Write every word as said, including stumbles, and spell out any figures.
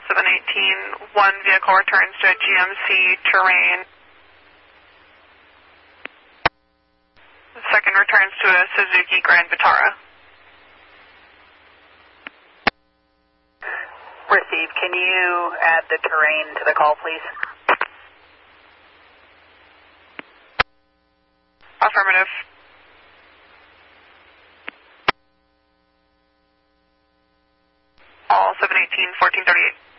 seven eighteen, one vehicle returns to a G M C Terrain. The second returns to a Suzuki Grand Vitara. Received. Can you add the Terrain to the call, please? Affirmative. All seven eighteen, fourteen thirty-eight.